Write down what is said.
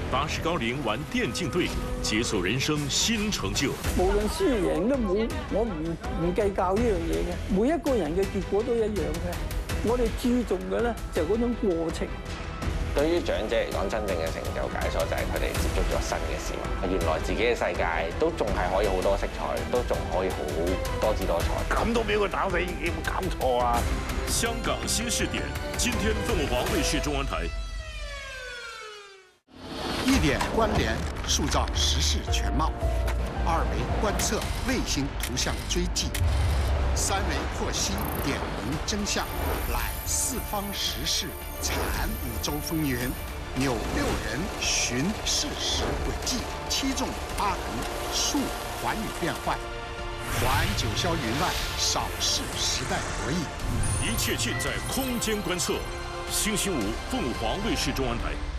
80高龄玩电竞隊，解鎖人生新成就。 無論輸贏都冇，我唔計較呢樣嘢嘅。每一個人嘅結果都一樣嘅。我哋注重嘅咧就係嗰種過程。 對於長者嚟講，真正嘅成就解鎖就係佢哋接觸咗新嘅事物。原來自己嘅世界都仲係可以好多色彩，都仲可以好多姿多彩。咁都俾佢打死，有冇搞錯啊？ 香港新視點，今天鳳凰衛視中文台。 1點關聯，塑造時事全貌；2維觀測，衛星圖像追跡；3維剖析，點明真相，攬四方時事，產5洲風雲，紐6人尋事實軌跡，7縱8橫，數寰宇變幻，環九霄雲外，掃視時代博弈。 一切盡在空間觀測。星期五，鳳凰衛視中文台。